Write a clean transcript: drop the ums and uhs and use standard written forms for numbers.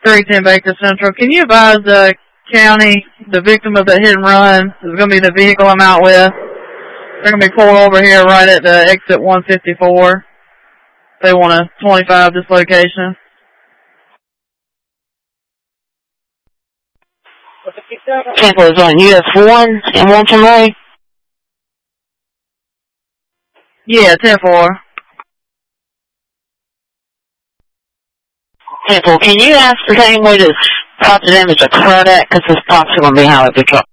310 Baker Central. Can you advise the county, the victim of the hit and run is going to be the vehicle I'm out with? They're going to be pulled over here right at the exit 154. They want a 25 this location. Temple is on US1 in Walton Ray? Yeah, 10-4. Temple, can you ascertain where this property damage occurred at? Because this property going to be highway patrol.